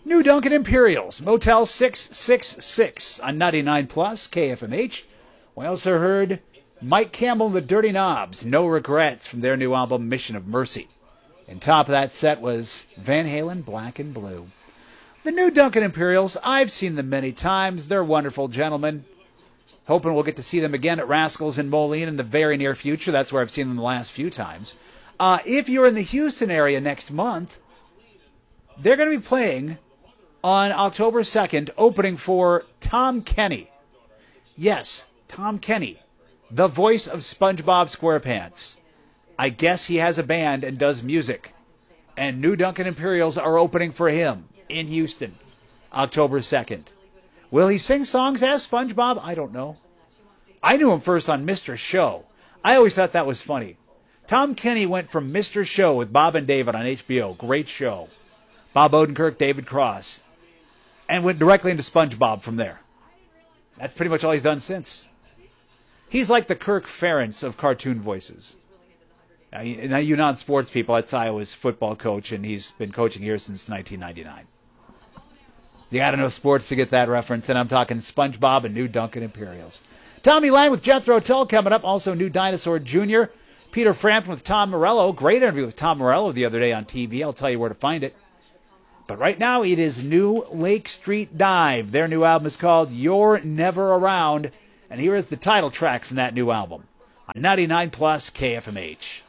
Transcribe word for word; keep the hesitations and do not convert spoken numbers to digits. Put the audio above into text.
New Duncan Imperials, Motel six six six on ninety-nine plus K F M H. We also heard Mike Campbell and the Dirty Knobs, No Regrets, from their new album, Mission of Mercy. And top of that set was Van Halen, Black and Blue. The New Duncan Imperials, I've seen them many times. They're wonderful gentlemen. Hoping we'll get to see them again at Rascals in Moline in the very near future. That's where I've seen them the last few times. Uh, if you're in the Houston area next month, they're going to be playing on October second, opening for Tom Kenny. Yes, Tom Kenny, the voice of SpongeBob SquarePants. I guess he has a band and does music. And New Duncan Imperials are opening for him in Houston, October second. Will he sing songs as SpongeBob? I don't know. I knew him first on Mister Show. I always thought that was funny. Tom Kenny went from Mister Show with Bob and David on H B O. Great show. Bob Odenkirk, David Cross. And went directly into SpongeBob from there. That's pretty much all he's done since. He's like the Kirk Ferentz of cartoon voices. Now, you, now you non-sports people, that's Iowa's football coach, and he's been coaching here since nineteen ninety-nine. You got to know sports to get that reference, and I'm talking SpongeBob and New Duncan Imperials. Tommy Lang with Jethro Tull coming up. Also, New Dinosaur Junior Peter Frampton with Tom Morello. Great interview with Tom Morello the other day on T V. I'll tell you where to find it. But right now, it is New Lake Street Dive. Their new album is called You're Never Around. And here is the title track from that new album on ninety-nine plus K F M H.